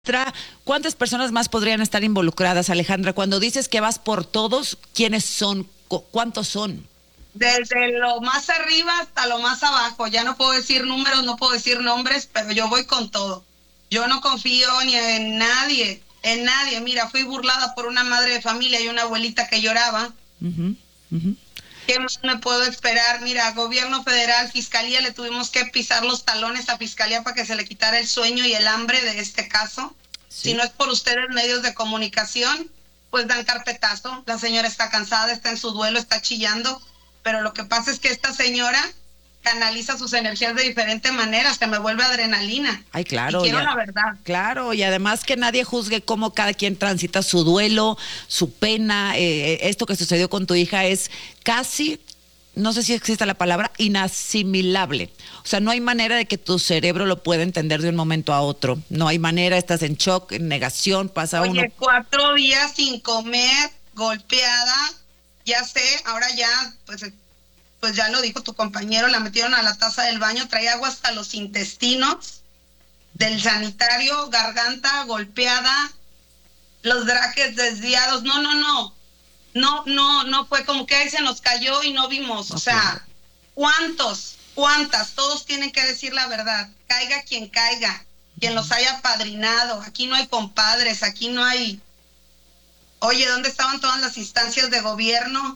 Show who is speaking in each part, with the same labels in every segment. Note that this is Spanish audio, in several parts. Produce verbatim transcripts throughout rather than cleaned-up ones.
Speaker 1: ¿Cuántas personas más podrían estar involucradas, Alejandra? Cuando dices que vas por todos, ¿quiénes son? ¿Cuántos son?
Speaker 2: Desde lo más arriba hasta lo más abajo. Ya no puedo decir números, no puedo decir nombres, pero yo voy con todo. Yo no confío ni en nadie, en nadie. Mira, fui burlada por una madre de familia y una abuelita que lloraba. Uh-huh, uh-huh. ¿Qué más me puedo esperar? Mira, gobierno federal, fiscalía, le tuvimos que pisar los talones a fiscalía para que se le quitara el sueño y el hambre de este caso. Sí. Si no es por ustedes, medios de comunicación, pues dan carpetazo. La señora está cansada, está en su duelo, está chillando, pero lo que pasa es que esta señora canaliza sus energías de diferente manera, se me vuelve adrenalina.
Speaker 1: Ay, claro.
Speaker 2: Y quiero
Speaker 1: ya,
Speaker 2: la verdad.
Speaker 1: Claro, y además que nadie juzgue cómo cada quien transita su duelo, su pena. Eh, esto que sucedió con tu hija es casi, no sé si existe la palabra, inasimilable. O sea, no hay manera de que tu cerebro lo pueda entender de un momento a otro. No hay manera, estás en shock, en negación, pasa
Speaker 2: Oye,
Speaker 1: uno.
Speaker 2: Oye, cuatro días sin comer, golpeada, ya sé, ahora ya, pues... pues ya lo dijo tu compañero, la metieron a la taza del baño, traía agua hasta los intestinos del sanitario, garganta golpeada, los brackets desviados. No, no, no, no, no, no fue como que ahí se nos cayó y no vimos. Okay. O sea, ¿cuántos? ¿Cuántas? Todos tienen que decir la verdad. Caiga quien caiga, quien los haya padrinado. Aquí no hay compadres, aquí no hay... Oye, ¿dónde estaban todas las instancias de gobierno?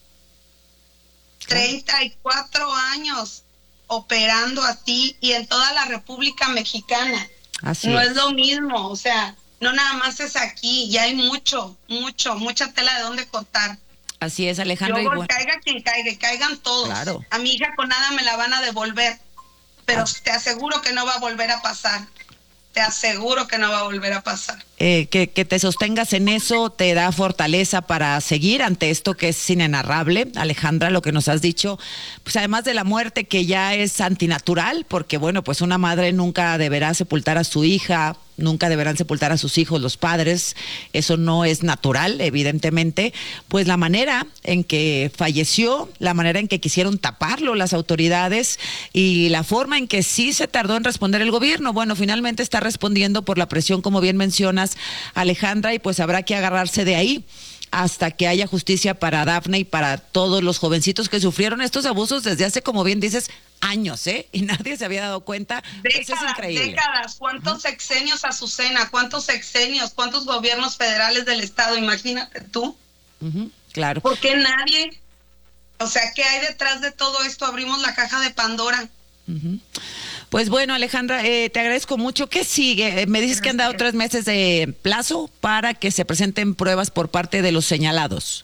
Speaker 2: treinta y cuatro años operando así y en toda la República Mexicana. Así no es. es lo mismo, o sea, no nada más es aquí, ya hay mucho, mucho, mucha tela de dónde cortar.
Speaker 1: Así es, Alejandra.
Speaker 2: Luego, y caiga quien caiga, y caigan todos. Claro. A mi hija con nada me la van a devolver, pero ah. te aseguro que no va a volver a pasar. Te aseguro que no va a volver a pasar.
Speaker 1: Eh, que, que te sostengas en eso te da fortaleza para seguir ante esto que es inenarrable, Alejandra, lo que nos has dicho, pues además de la muerte que ya es antinatural, porque bueno, pues una madre nunca deberá sepultar a su hija, nunca deberán sepultar a sus hijos los padres, eso no es natural, evidentemente, pues la manera en que falleció, la manera en que quisieron taparlo las autoridades y la forma en que sí se tardó en responder el gobierno, bueno, finalmente está respondiendo por la presión, como bien mencionas, Alejandra, y pues habrá que agarrarse de ahí hasta que haya justicia para Dafne y para todos los jovencitos que sufrieron estos abusos desde hace, como bien dices, años, ¿eh? Y nadie se había dado cuenta.
Speaker 2: Décadas,
Speaker 1: Eso es increíble.
Speaker 2: décadas. ¿Cuántos uh-huh. sexenios, Azucena? ¿Cuántos sexenios? ¿Cuántos gobiernos federales del estado? Imagínate tú.
Speaker 1: Uh-huh. Claro.
Speaker 2: ¿Por qué nadie? O sea, ¿qué hay detrás de todo esto? Abrimos la caja de Pandora.
Speaker 1: Uh-huh. Pues bueno, Alejandra, eh, te agradezco mucho. ¿Qué sigue? Eh, me dices que han dado tres meses de plazo para que se presenten pruebas por parte de los señalados.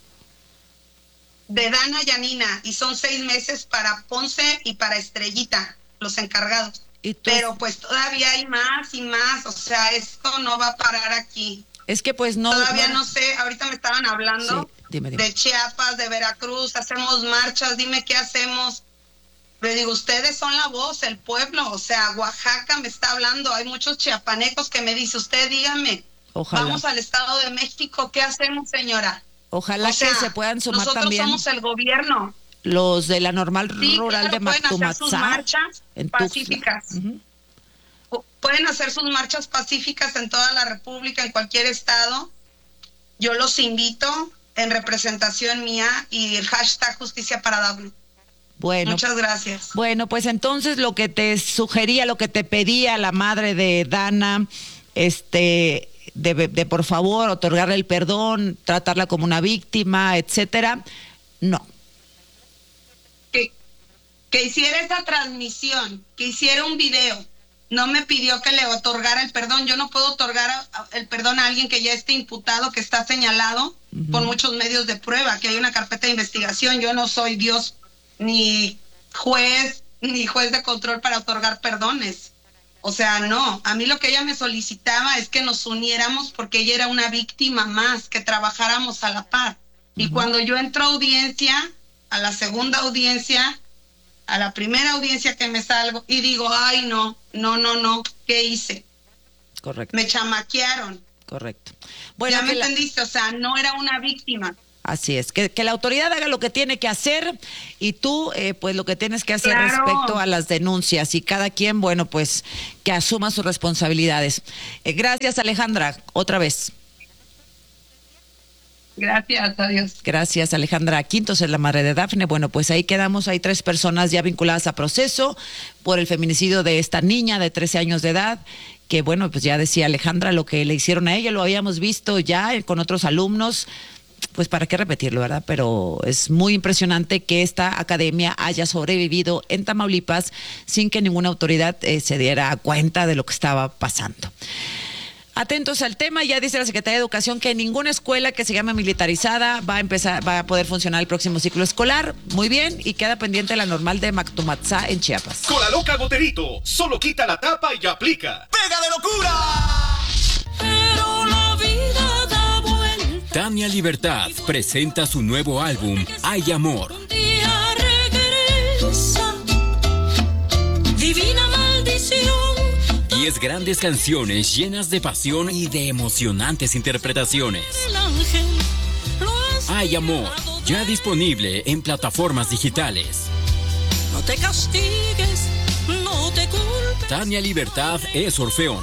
Speaker 2: De Dana y Anina, y son seis meses para Ponce y para Estrellita, los encargados. ¿Y tú? Pero pues todavía hay más y más, o sea, esto no va a parar aquí.
Speaker 1: Es que pues no...
Speaker 2: Todavía no, no sé, ahorita me estaban hablando
Speaker 1: sí, dime, dime.
Speaker 2: de Chiapas, de Veracruz, hacemos marchas, dime qué hacemos. Le digo, ustedes son la voz, el pueblo, o sea, Oaxaca me está hablando, hay muchos chiapanecos que me dice, usted dígame, Ojalá. Vamos al Estado de México, ¿qué hacemos, señora?
Speaker 1: Ojalá o sea, que se puedan sumar
Speaker 2: nosotros
Speaker 1: también.
Speaker 2: Nosotros somos el gobierno.
Speaker 1: Los de la normal
Speaker 2: sí,
Speaker 1: rural
Speaker 2: claro,
Speaker 1: de Matumatzá.
Speaker 2: Pueden hacer sus marchas pacíficas. Uh-huh. Pueden hacer sus marchas pacíficas en toda la República, en cualquier estado. Yo los invito en representación mía y el hashtag Justicia para Dafne.
Speaker 1: Bueno,
Speaker 2: muchas gracias.
Speaker 1: Bueno, pues entonces lo que te sugería, lo que te pedía la madre de Dana, este, de, de por favor otorgarle el perdón, tratarla como una víctima, etcétera, no.
Speaker 2: Que, que hiciera esa transmisión, que hiciera un video. No me pidió que le otorgara el perdón. Yo no puedo otorgar a, a, el perdón a alguien que ya esté imputado, que está señalado uh-huh. por muchos medios de prueba, que hay una carpeta de investigación. Yo no soy Dios ni juez, ni juez de control para otorgar perdones. O sea, no. A mí lo que ella me solicitaba es que nos uniéramos porque ella era una víctima más, que trabajáramos a la par. Uh-huh. Y cuando yo entro a audiencia, a la segunda audiencia, a la primera audiencia que me salgo y digo, ay, no, no, no, no, ¿qué hice?
Speaker 1: Correcto.
Speaker 2: Me chamaquearon.
Speaker 1: Correcto.
Speaker 2: Bueno, ¿ya me la... entendiste? O sea, no era una víctima.
Speaker 1: Así es, que, que la autoridad haga lo que tiene que hacer y tú, eh, pues lo que tienes que hacer
Speaker 2: Claro.
Speaker 1: respecto a las denuncias y cada quien, bueno, pues que asuma sus responsabilidades. Eh, gracias, Alejandra, otra vez.
Speaker 2: Gracias, adiós.
Speaker 1: Gracias, Alejandra Quintos, es la madre de Dafne. Bueno, pues ahí quedamos, hay tres personas ya vinculadas a proceso por el feminicidio de esta niña de trece años de edad, que bueno, pues ya decía Alejandra lo que le hicieron a ella, lo habíamos visto ya con otros alumnos, pues para qué repetirlo, ¿verdad? Pero es muy impresionante que esta academia haya sobrevivido en Tamaulipas sin que ninguna autoridad eh, se diera cuenta de lo que estaba pasando. Atentos al tema, ya dice la Secretaría de Educación que ninguna escuela que se llame militarizada va a empezar, va a poder funcionar el próximo ciclo escolar. Muy bien, y queda pendiente la normal de Mactumatzá en Chiapas.
Speaker 3: Con la loca Goterito, solo quita la tapa y aplica.
Speaker 4: ¡Pega de locura!
Speaker 5: Pero la vida da vuelta.
Speaker 6: Tania Libertad presenta su nuevo álbum, Hay Amor.
Speaker 5: Un día regresa. Divina maldición.
Speaker 6: Diez grandes canciones llenas de pasión y de emocionantes interpretaciones.
Speaker 5: El ángel lo has
Speaker 6: Hay Amor, ya disponible en plataformas digitales.
Speaker 5: No te castigues, no te culpes.
Speaker 6: Tania Libertad es Orfeón.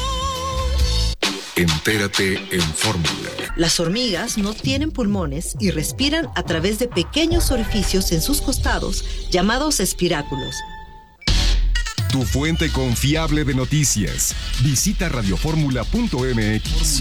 Speaker 7: Entérate en Fórmula.
Speaker 8: Las hormigas no tienen pulmones y respiran a través de pequeños orificios en sus costados, llamados espiráculos.
Speaker 7: Tu fuente confiable de noticias. Visita radioformula punto m x.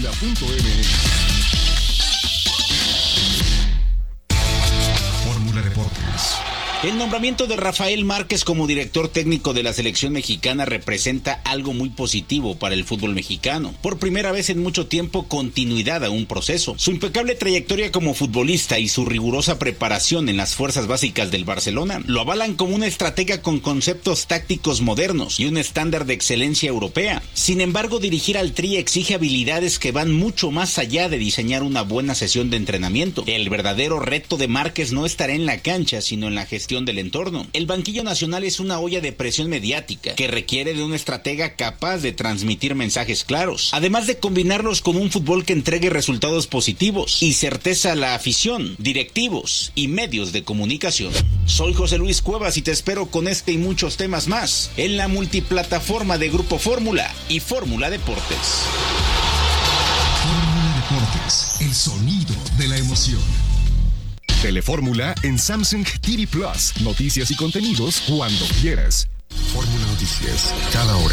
Speaker 7: Fórmula Deportes.
Speaker 9: El nombramiento de Rafael Márquez como director técnico de la selección mexicana representa algo muy positivo para el fútbol mexicano. Por primera vez en mucho tiempo, continuidad a un proceso. Su impecable trayectoria como futbolista y su rigurosa preparación en las fuerzas básicas del Barcelona lo avalan como una estratega con conceptos tácticos modernos y un estándar de excelencia europea. Sin embargo, dirigir al Tri exige habilidades que van mucho más allá de diseñar una buena sesión de entrenamiento. El verdadero reto de Márquez no estará en la cancha, sino en la gestión del entorno. El banquillo nacional es una olla de presión mediática que requiere de un estratega capaz de transmitir mensajes claros, además de combinarlos con un fútbol que entregue resultados positivos y certeza a la afición, directivos y medios de comunicación. Soy José Luis Cuevas y te espero con este y muchos temas más en la multiplataforma de Grupo Fórmula y Fórmula Deportes.
Speaker 7: Fórmula Deportes, el sonido de la emoción. Telefórmula en Samsung T V Plus. Noticias y contenidos cuando quieras. Fórmula Noticias, cada hora.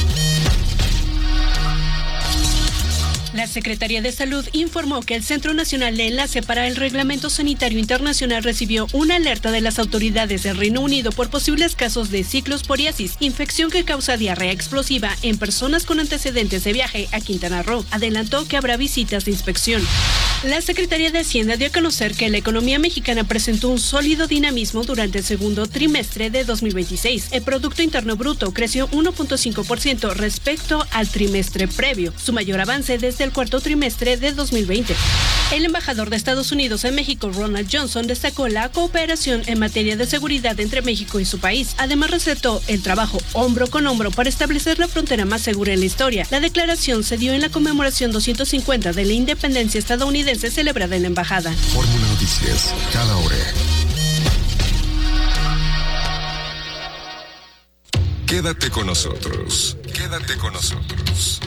Speaker 10: La Secretaría de Salud informó que el Centro Nacional de Enlace para el Reglamento Sanitario Internacional recibió una alerta de las autoridades del Reino Unido por posibles casos de ciclosporiasis, infección que causa diarrea explosiva en personas con antecedentes de viaje a Quintana Roo. Adelantó que habrá visitas de inspección. La Secretaría de Hacienda dio a conocer que la economía mexicana presentó un sólido dinamismo durante el segundo trimestre de dos mil veintiséis. El Producto Interno Bruto creció uno punto cinco por ciento respecto al trimestre previo, su mayor avance desde el cuarto trimestre de dos mil veinte. El embajador de Estados Unidos en México, Ronald Johnson, destacó la cooperación en materia de seguridad entre México y su país. Además, resaltó el trabajo hombro con hombro para establecer la frontera más segura en la historia. La declaración se dio en la conmemoración doscientos cincuenta de la independencia estadounidense celebrada en la embajada.
Speaker 7: Fórmula Noticias, cada hora. Quédate con nosotros. Quédate con nosotros.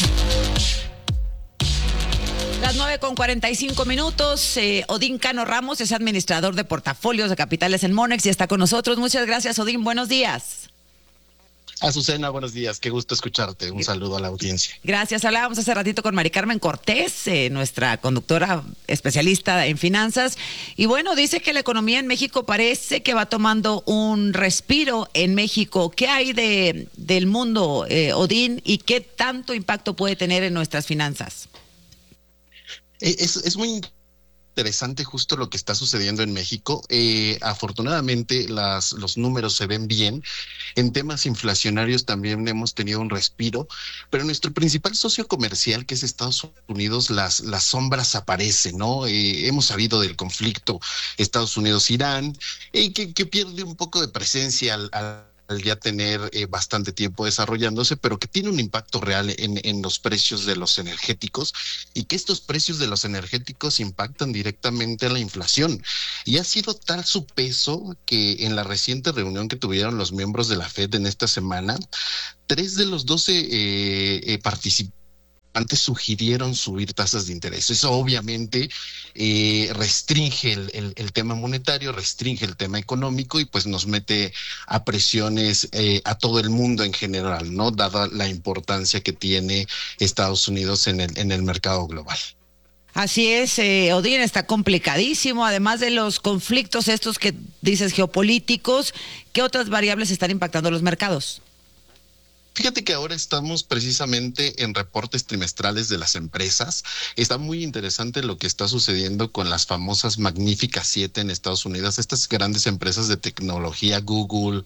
Speaker 1: Las nueve con cuarenta y cinco minutos. Eh, Odín Cano Ramos es administrador de portafolios de capitales en Monex y está con nosotros. Muchas gracias, Odín. Buenos días.
Speaker 11: Azucena, buenos días. Qué gusto escucharte. Un saludo a la audiencia.
Speaker 1: Gracias. Hablábamos hace ratito con Mari Carmen Cortés, eh, nuestra conductora especialista en finanzas. Y bueno, dice que la economía en México parece que va tomando un respiro en México. ¿Qué hay de, del mundo, eh, Odín, y qué tanto impacto puede tener en nuestras finanzas?
Speaker 11: Es, es muy interesante justo lo que está sucediendo en México. Eh, afortunadamente las, los números se ven bien. En temas inflacionarios también hemos tenido un respiro, pero nuestro principal socio comercial, que es Estados Unidos, las, las sombras aparecen, ¿no? Eh, hemos sabido del conflicto Estados Unidos-Irán, eh, que, que pierde un poco de presencia al, al ya tener eh, bastante tiempo desarrollándose, pero que tiene un impacto real en, en los precios de los energéticos, y que estos precios de los energéticos impactan directamente a la inflación. Y ha sido tal su peso que en la reciente reunión que tuvieron los miembros de la Fed en esta semana, tres de los doce eh, eh, participantes antes sugirieron subir tasas de interés. Eso obviamente eh, restringe el, el, el tema monetario, restringe el tema económico y pues nos mete a presiones eh, a todo el mundo en general, ¿no? Dada la importancia que tiene Estados Unidos en el, en el mercado global.
Speaker 1: Así es, eh, Odín, está complicadísimo, además de los conflictos estos que dices geopolíticos, ¿qué otras variables están impactando los mercados?
Speaker 11: Fíjate que ahora estamos precisamente en reportes trimestrales de las empresas. Está muy interesante lo que está sucediendo con las famosas Magníficas Siete en Estados Unidos. Estas grandes empresas de tecnología, Google,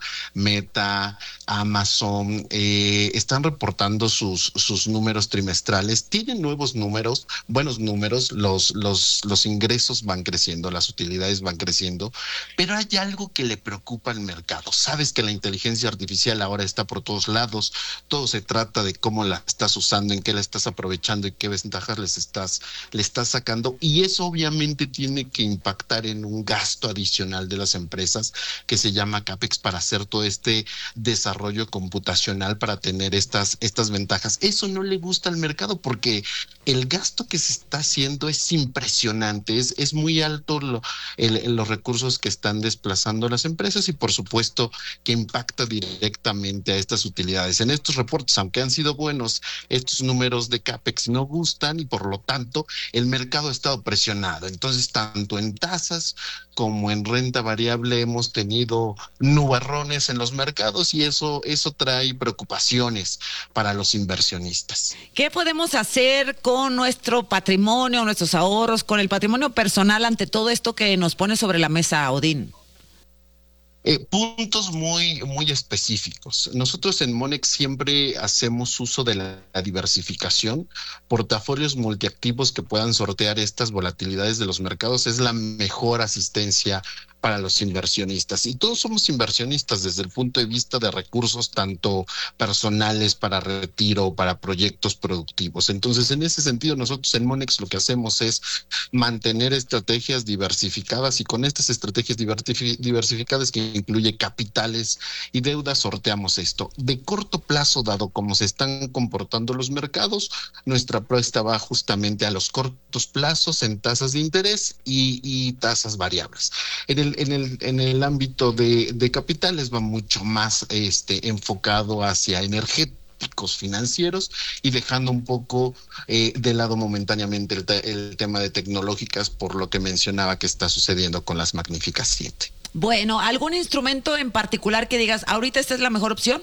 Speaker 11: Meta, Amazon, eh, están reportando sus, sus números trimestrales. Tienen nuevos números, buenos números. Los, los, los ingresos van creciendo, las utilidades van creciendo, pero hay algo que le preocupa al mercado. Sabes que la inteligencia artificial ahora está por todos lados. Todo se trata de cómo la estás usando, en qué la estás aprovechando y qué ventajas les estás, le estás sacando. Y eso obviamente tiene que impactar en un gasto adicional de las empresas que se llama CAPEX para hacer todo este desarrollo computacional para tener estas, estas ventajas. Eso no le gusta al mercado porque el gasto que se está haciendo es impresionante. Es, es muy alto lo, el, los recursos que están desplazando las empresas y por supuesto que impacta directamente a estas utilidades. En estos reportes, aunque han sido buenos, estos números de CAPEX no gustan y por lo tanto el mercado ha estado presionado. Entonces, tanto en tasas como en renta variable hemos tenido nubarrones en los mercados y eso, eso trae preocupaciones para los inversionistas.
Speaker 1: ¿Qué podemos hacer con nuestro patrimonio, nuestros ahorros, con el patrimonio personal ante todo esto que nos pone sobre la mesa, Odín?
Speaker 11: Eh, puntos muy, muy específicos. Nosotros en Monex siempre hacemos uso de la, la diversificación. Portafolios multiactivos que puedan sortear estas volatilidades de los mercados es la mejor asistencia para los inversionistas. Y todos somos inversionistas desde el punto de vista de recursos tanto personales para retiro, para proyectos productivos. Entonces, en ese sentido, nosotros en Monex lo que hacemos es mantener estrategias diversificadas y con estas estrategias diversificadas que incluye capitales y deudas, sorteamos esto. De corto plazo, dado cómo se están comportando los mercados, nuestra apuesta va justamente a los cortos plazos en tasas de interés y, y tasas variables. En el En el, en el ámbito de, de capitales va mucho más este, enfocado hacia energéticos financieros y dejando un poco eh, de lado momentáneamente el, te, el tema de tecnológicas por lo que mencionaba que está sucediendo con las Magníficas Siete.
Speaker 1: Bueno, ¿algún instrumento en particular que digas, ahorita esta es la mejor opción?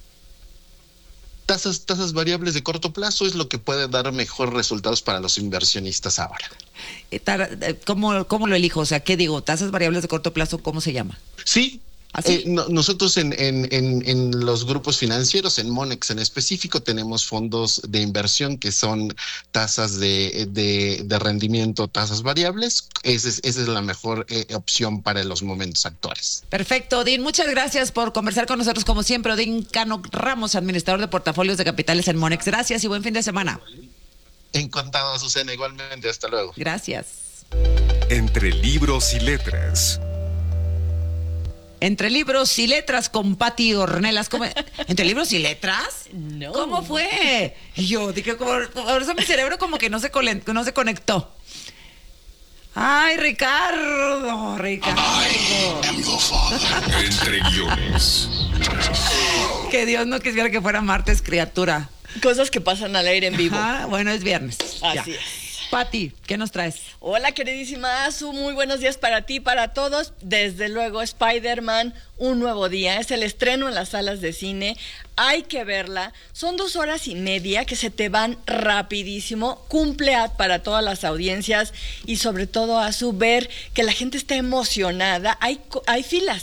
Speaker 11: Tasas, tasas variables de corto plazo es lo que puede dar mejores resultados para los inversionistas ahora.
Speaker 1: ¿Cómo, cómo lo elijo? O sea, ¿qué digo? Tasas variables de corto plazo, ¿cómo se llama?
Speaker 11: Sí. Eh, no, nosotros en, en, en, en los grupos financieros, en Monex en específico, tenemos fondos de inversión que son tasas de, de, de rendimiento, tasas variables. Esa es, esa es la mejor eh, opción para los momentos actuales.
Speaker 1: Perfecto, Odín. Muchas gracias por conversar con nosotros como siempre. Odín Cano Ramos, administrador de portafolios de capitales en Monex. Gracias y buen fin de semana.
Speaker 11: Encantado, Azucena. Igualmente. Hasta luego.
Speaker 1: Gracias.
Speaker 7: Entre libros y letras.
Speaker 1: Entre libros y letras con Pati Ornelas. ¿Cómo? ¿Entre libros y letras?
Speaker 10: No.
Speaker 1: ¿Cómo fue? Y yo dije, por eso mi cerebro como que no se, no se conectó. Ay, Ricardo, Ricardo.
Speaker 7: I am your father. Entre guiones.
Speaker 1: Que Dios no quisiera que fuera martes, criatura.
Speaker 4: Cosas que pasan al aire en vivo.
Speaker 1: Ajá, bueno, es viernes.
Speaker 4: Así
Speaker 1: ya.
Speaker 4: es.
Speaker 1: Pati, ¿qué nos traes?
Speaker 4: Hola, queridísima Azu, muy buenos días para ti, para todos. Desde luego, Spider-Man, un nuevo día. Es el estreno en las salas de cine. Hay que verla. Son dos horas y media que se te van rapidísimo. Cumple para todas las audiencias y sobre todo, Azu, ver que la gente está emocionada. Hay, hay filas.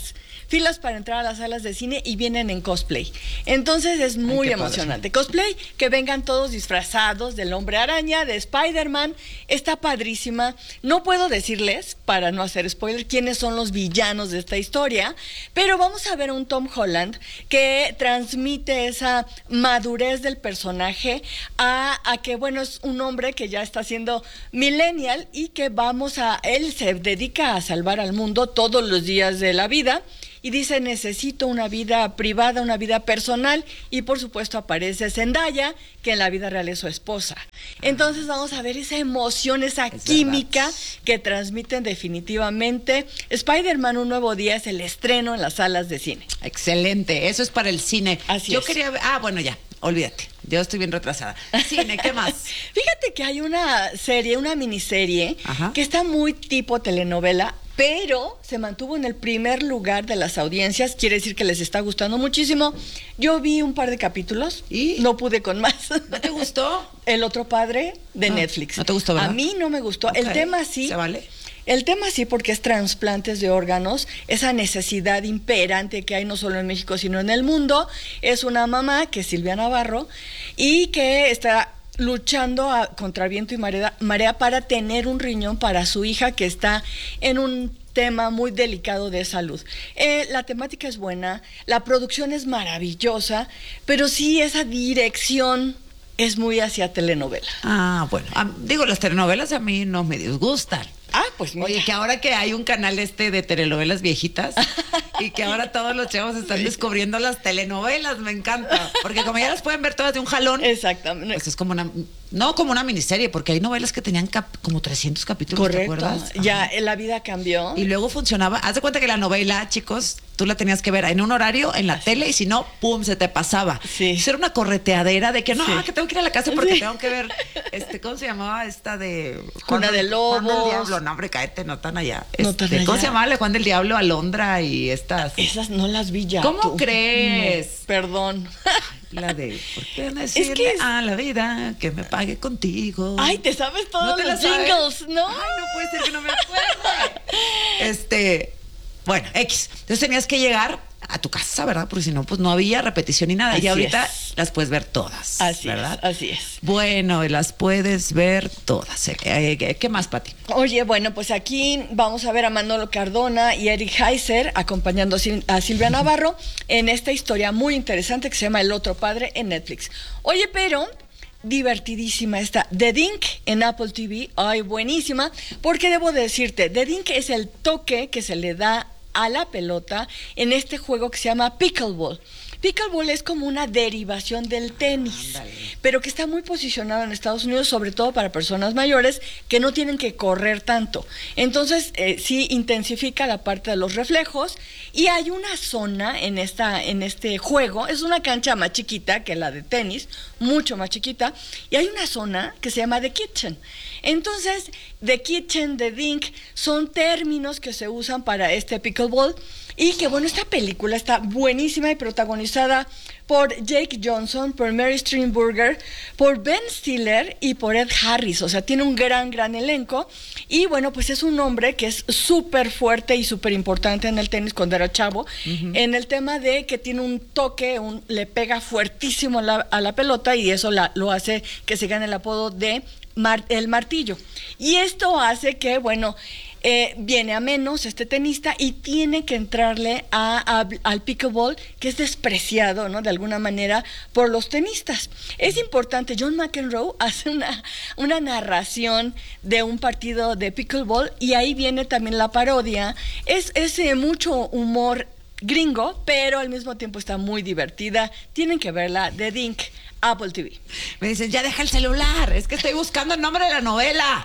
Speaker 4: filas para entrar a las salas de cine y vienen en cosplay. Entonces es muy
Speaker 1: Ay,
Speaker 4: emocionante. Padre. Cosplay, que vengan todos disfrazados del Hombre Araña, de Spider-Man, está padrísima. No puedo decirles, para no hacer spoiler, quiénes son los villanos de esta historia, pero vamos a ver a un Tom Holland que transmite esa madurez del personaje a, a que, bueno, es un hombre que ya está siendo millennial y que vamos a, él se dedica a salvar al mundo todos los días de la vida. Y dice, necesito una vida privada, una vida personal. Y por supuesto aparece Zendaya, que en la vida real es su esposa. Entonces vamos a ver esa emoción, esa es química verdad. Que transmiten definitivamente. Spider-Man Un Nuevo Día es el estreno en las salas de cine.
Speaker 1: Excelente, eso es para el cine.
Speaker 4: Así
Speaker 1: Yo
Speaker 4: es.
Speaker 1: quería ver, ah, bueno, ya, olvídate. Yo estoy bien retrasada. Cine, ¿qué más?
Speaker 4: Fíjate que hay una serie, una miniserie,
Speaker 1: Ajá.
Speaker 4: que está muy tipo telenovela, pero se mantuvo en el primer lugar de las audiencias, quiere decir que les está gustando muchísimo. Yo vi un par de capítulos y no pude con más.
Speaker 1: ¿No te gustó?
Speaker 4: El Otro Padre de
Speaker 1: no,
Speaker 4: Netflix.
Speaker 1: ¿No te gustó, verdad?
Speaker 4: A mí no me gustó.
Speaker 1: Okay.
Speaker 4: El tema sí.
Speaker 1: ¿Se vale?
Speaker 4: El tema sí, porque es trasplantes de órganos, esa necesidad imperante que hay no solo en México, sino en el mundo. Es una mamá, que es Silvia Navarro, y que está luchando a, contra viento y marea, marea para tener un riñón para su hija, que está en un tema muy delicado de salud. Eh, la temática es buena, la producción es maravillosa, pero sí esa dirección es muy hacia telenovela.
Speaker 1: Ah, bueno, a, digo, las telenovelas a mí no me disgustan.
Speaker 4: Ah, pues mira.
Speaker 1: Oye, que ahora que hay un canal este de telenovelas viejitas y que ahora todos los chavos están sí. descubriendo las telenovelas, me encanta. Porque como ya las pueden ver todas de un jalón.
Speaker 4: Exactamente.
Speaker 1: Pues es como una, no como una miniserie, porque hay novelas que tenían cap, como trescientos capítulos,
Speaker 4: correcto.
Speaker 1: ¿te acuerdas?
Speaker 4: Ya, Ajá. la vida cambió.
Speaker 1: Y luego funcionaba. Haz de cuenta que la novela, chicos, tú la tenías que ver en un horario, en la Así. tele, y si no, pum, se te pasaba.
Speaker 4: Sí.
Speaker 1: Eso era una correteadera de que no,
Speaker 4: sí.
Speaker 1: que tengo que ir a la casa porque
Speaker 4: sí.
Speaker 1: tengo que ver, este, ¿cómo se llamaba esta de
Speaker 4: Cuna de Lobos?
Speaker 1: Juan del Diablo, no, hombre, cáete, no tan allá.
Speaker 4: No
Speaker 1: este,
Speaker 4: tan allá.
Speaker 1: ¿Cómo se llamaba la Juan del Diablo, Alondra y estas?
Speaker 4: Esas no las vi ya.
Speaker 1: ¿Cómo
Speaker 4: tú.
Speaker 1: crees?
Speaker 4: No, perdón.
Speaker 1: La de, ¿por qué no decirle
Speaker 4: es que es...
Speaker 1: a la vida que me pague contigo?
Speaker 4: Ay, te sabes todos
Speaker 1: ¿No
Speaker 4: los
Speaker 1: sabes?
Speaker 4: jingles, ¿no?
Speaker 1: Ay, no puede ser que no me acuerde. este, bueno, X. Entonces tenías que llegar a tu casa, ¿verdad? Porque si no, pues no había repetición ni nada.
Speaker 4: Así
Speaker 1: y ahorita
Speaker 4: es.
Speaker 1: las puedes ver todas,
Speaker 4: así
Speaker 1: ¿verdad?
Speaker 4: Es, así es.
Speaker 1: Bueno, las puedes ver todas. Eh, ¿Qué más, Pati?
Speaker 4: Oye, bueno, pues aquí vamos a ver a Manolo Cardona y Eric Heiser acompañando a Silvia Navarro en esta historia muy interesante que se llama El Otro Padre en Netflix. Oye, pero... divertidísima esta The Dink en Apple T V. Ay, buenísima, porque debo decirte, The Dink es el toque que se le da a la pelota en este juego que se llama pickleball. Pickleball es como una derivación del tenis, Ándale. pero que está muy posicionado en Estados Unidos, sobre todo para personas mayores que no tienen que correr tanto. Entonces, eh, sí intensifica la parte de los reflejos, y hay una zona en, esta, en este juego, es una cancha más chiquita que la de tenis, mucho más chiquita, y hay una zona que se llama The Kitchen. Entonces, The Kitchen, The Dink, son términos que se usan para este pickleball. Y que bueno, esta película está buenísima y protagonizada por Jake Johnson, por Mary Steenburgen, por Ben Stiller y por Ed Harris. O sea, tiene un gran, gran elenco. Y bueno, pues es un hombre que es súper fuerte y súper importante en el tenis cuando era chavo. Uh-huh. En el tema de que tiene un toque, un, le pega fuertísimo a la, a la pelota, y eso la, lo hace que se gane el apodo de Mar, el martillo. Y esto hace que, bueno... Eh, viene a menos este tenista y tiene que entrarle a, a, al pickleball, que es despreciado, ¿no?, de alguna manera por los tenistas. Es importante, John McEnroe hace una, una narración de un partido de pickleball, y ahí viene también la parodia. Es, es eh, mucho humor gringo, pero al mismo tiempo está muy divertida. Tienen que verla, The Dink, Apple T V.
Speaker 1: Me dicen, ya deja el celular, es que estoy buscando el nombre de la novela.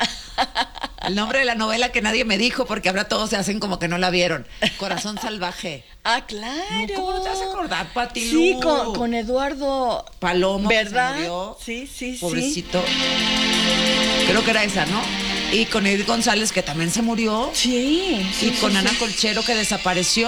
Speaker 1: El nombre de la novela que nadie me dijo, porque ahora todos se hacen como que no la vieron. Corazón Salvaje.
Speaker 4: Ah, claro.
Speaker 1: No, ¿cómo no te vas a acordar, Pati?
Speaker 4: Sí, con, con Eduardo
Speaker 1: Palomo,
Speaker 4: ¿verdad?
Speaker 1: Que se murió.
Speaker 4: Sí, sí,
Speaker 1: pobrecito. Sí. Creo que era esa, ¿no? Y con Edith González, que también se murió.
Speaker 4: Sí. sí
Speaker 1: y
Speaker 4: sí,
Speaker 1: con
Speaker 4: sí,
Speaker 1: Ana
Speaker 4: sí.
Speaker 1: Colchero, que desapareció.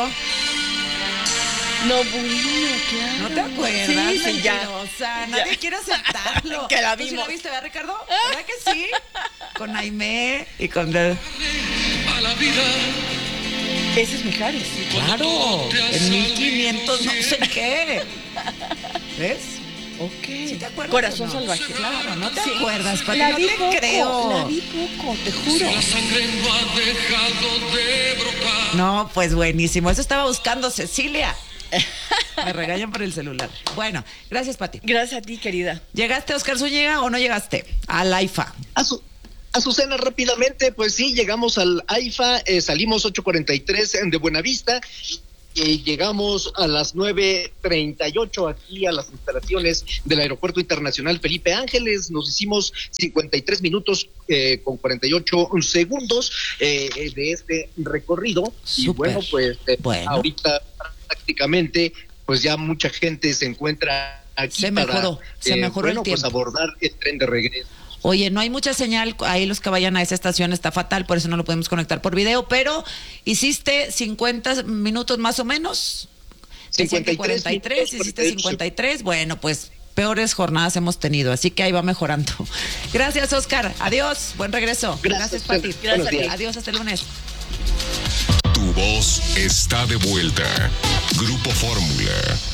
Speaker 4: No, bueno, claro.
Speaker 1: ¿No te acuerdas?
Speaker 4: Sí, sí, ya.
Speaker 1: Nadie ya. quiere aceptarlo.
Speaker 4: Que la
Speaker 1: ¿Tú
Speaker 4: vimos.
Speaker 1: sí la viste, verdad, Ricardo? ¿Verdad que sí? Con Aimee y con... The...
Speaker 5: A la vida
Speaker 4: Ese es Mijares.
Speaker 1: Claro, en mil quinientos no sé qué. ¿Ves?
Speaker 4: Ok.
Speaker 1: ¿Sí te acuerdas?
Speaker 4: Corazón
Speaker 1: no?
Speaker 4: salvaje.
Speaker 1: Claro, no te
Speaker 4: Sí.
Speaker 1: acuerdas, Pati,
Speaker 4: La
Speaker 1: no
Speaker 4: vi
Speaker 1: te
Speaker 4: poco,
Speaker 1: creo.
Speaker 4: la vi poco, te juro.
Speaker 5: La sangre no ha dejado de brotar.
Speaker 1: No, pues buenísimo. Eso estaba buscando Cecilia. Me regañan por el celular. Bueno, gracias, Pati.
Speaker 4: Gracias a ti, querida.
Speaker 1: ¿Llegaste, Oscar Zúñiga, o no llegaste al AIFA?
Speaker 12: A su, Azucena, rápidamente, pues sí, llegamos al AIFA, eh, salimos ocho cuarenta y tres de Buenavista, y llegamos a las nueve treinta y ocho aquí a las instalaciones del Aeropuerto Internacional Felipe Ángeles. Nos hicimos cincuenta y tres minutos eh, con cuarenta y ocho segundos eh, de este recorrido.
Speaker 1: Súper.
Speaker 12: Y bueno, pues eh,
Speaker 1: Bueno.
Speaker 12: ahorita prácticamente pues ya mucha gente se encuentra aquí
Speaker 1: Se
Speaker 12: para,
Speaker 1: mejoró, se mejoró el
Speaker 12: bueno, pues
Speaker 1: tiempo.
Speaker 12: abordar el tren de regreso.
Speaker 1: Oye, no hay mucha señal, ahí los que vayan a esa estación está fatal, por eso no lo podemos conectar por video, pero hiciste cincuenta minutos más o menos. Decían que cuarenta y tres, hiciste cincuenta y tres, bueno, pues peores jornadas hemos tenido, así que ahí va mejorando. Gracias, Oscar, adiós, buen regreso. Gracias, Pati.
Speaker 12: Buenos días.
Speaker 1: Adiós, hasta el lunes.
Speaker 7: Tu voz está de vuelta. Grupo Fórmula.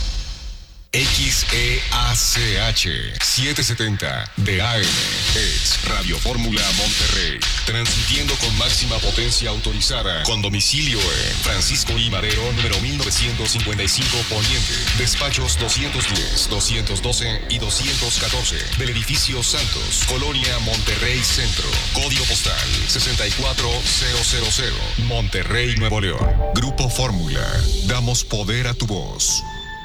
Speaker 7: X E A C H setecientos setenta de A M. Ex Radio Fórmula Monterrey. Transmitiendo con máxima potencia autorizada. Con domicilio en Francisco I. Madero, número mil novecientos cincuenta y cinco Poniente. Despachos doscientos diez, doscientos doce y doscientos catorce. Del edificio Santos, Colonia Monterrey Centro. Código postal sesenta y cuatro mil. Monterrey, Nuevo León. Grupo Fórmula. Damos poder a tu voz.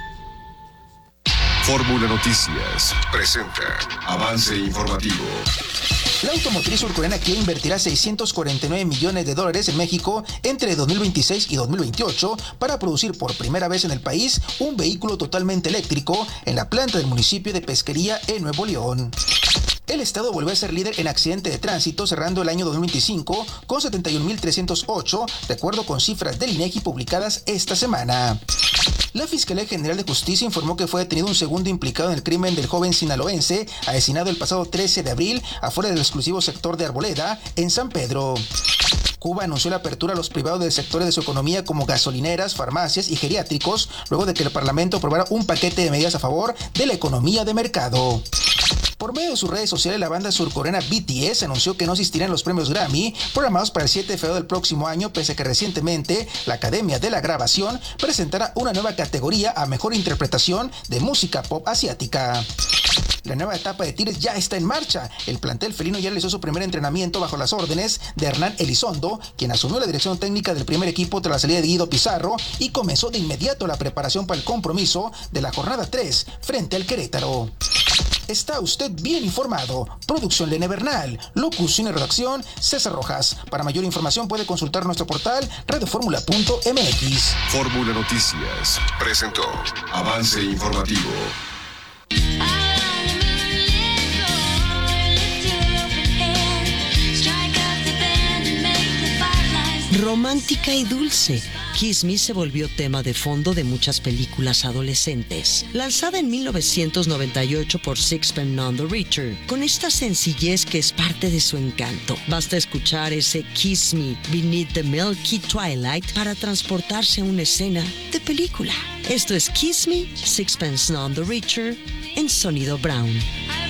Speaker 7: Fórmula Noticias presenta avance informativo.
Speaker 13: La automotriz surcoreana Kia invertirá seiscientos cuarenta y nueve millones de dólares en México entre dos mil veintiséis y dos mil veintiocho para producir por primera vez en el país un vehículo totalmente eléctrico en la planta del municipio de Pesquería en Nuevo León. El estado volvió a ser líder en accidente de tránsito cerrando el año dos mil veinticinco con setenta y un mil trescientos ocho, de acuerdo con cifras del INEGI publicadas esta semana. La Fiscalía General de Justicia informó que fue detenido un segundo implicado en el crimen del joven sinaloense asesinado el pasado trece de abril afuera del exclusivo sector de Arboleda, en San Pedro. Cuba anunció la apertura a los privados del sector de su economía como gasolineras, farmacias y geriátricos, luego de que el Parlamento aprobara un paquete de medidas a favor de la economía de mercado. Por medio de sus redes sociales, la banda surcoreana B T S anunció que no asistirá en los premios Grammy programados para el siete de febrero del próximo año, pese a que recientemente la Academia de la Grabación presentará una nueva categoría a mejor interpretación de música pop asiática. La nueva etapa de Tigres ya está en marcha. El plantel felino ya realizó su primer entrenamiento bajo las órdenes de Hernán Elizondo, quien asumió la dirección técnica del primer equipo tras la salida de Guido Pizarro y comenzó de inmediato la preparación para el compromiso de la jornada tres frente al Querétaro. Está usted bien informado. Producción Lene Bernal. Locución y redacción César Rojas. Para mayor información puede consultar nuestro portal radioformula punto m x.
Speaker 7: Fórmula Noticias presentó avance informativo.
Speaker 14: Romántica y dulce, Kiss Me se volvió tema de fondo de muchas películas adolescentes. Lanzada en mil novecientos noventa y ocho por Sixpence None the Richer, con esta sencillez que es parte de su encanto. Basta escuchar ese Kiss Me Beneath the Milky Twilight para transportarse a una escena de película. Esto es Kiss Me, Sixpence None the Richer, en Sonido Brown.